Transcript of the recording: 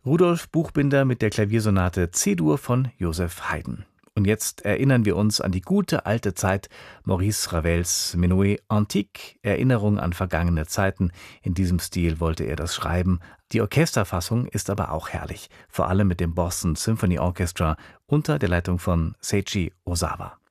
Rudolf Buchbinder mit der Klaviersonate C-Dur von Joseph Haydn. Und jetzt erinnern wir uns an die gute alte Zeit Maurice Ravels Menuet Antique, Erinnerung an vergangene Zeiten. In diesem Stil wollte er das schreiben. Die Orchesterfassung ist aber auch herrlich, vor allem mit dem Boston Symphony Orchestra unter der Leitung von Seiji Ozawa.